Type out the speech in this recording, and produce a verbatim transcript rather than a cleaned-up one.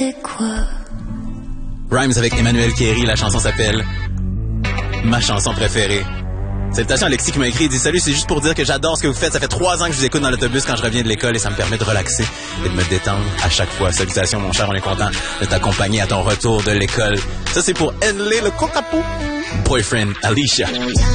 c'est quoi? Rhymes avec Emmanuel Kéry, la chanson s'appelle Ma chanson préférée. Salutations à Alexis qui m'a écrit, il dit « Salut, c'est juste pour dire que j'adore ce que vous faites. Ça fait trois ans que je vous écoute dans l'autobus quand je reviens de l'école et ça me permet de relaxer et de me détendre à chaque fois. Salutations, mon cher, on est content de t'accompagner à ton retour de l'école. » Ça, c'est pour Henley, le cocapo. Boyfriend, Alicia.